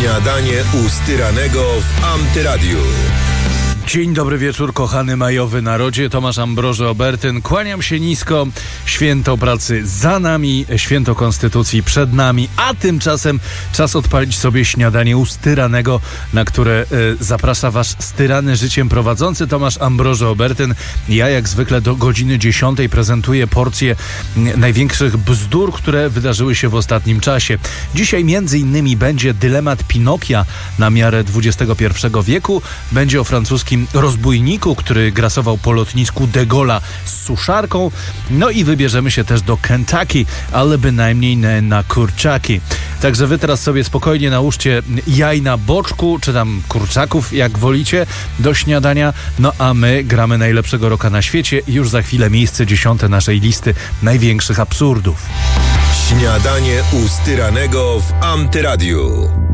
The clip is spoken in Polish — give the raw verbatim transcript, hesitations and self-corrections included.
Śniadanie u Styranego w Antyradiu. Dzień dobry wieczór, kochany majowy narodzie. Tomasz Ambroży Obertyn. Kłaniam się nisko. Święto pracy za nami, święto konstytucji przed nami, a tymczasem czas odpalić sobie śniadanie u Styranego, na które y, zaprasza was styrany życiem prowadzący Tomasz Ambroży Obertyn. Ja jak zwykle do godziny dziesiątej prezentuję porcję y, największych bzdur, które wydarzyły się w ostatnim czasie. Dzisiaj między innymi będzie dylemat Pinokia na miarę dwudziestego pierwszego wieku. Będzie o francuskim rozbójniku, który grasował po lotnisku de Gaulle'a z suszarką. No i wybierzemy się też do Kentucky, ale bynajmniej nie na kurczaki. Także wy teraz sobie spokojnie nałóżcie jaj na boczku, czy tam kurczaków, jak wolicie, do śniadania. No a my gramy najlepszego rocka na świecie. Już za chwilę miejsce dziesiąte naszej listy największych absurdów. Śniadanie u Styranego w Antyradiu.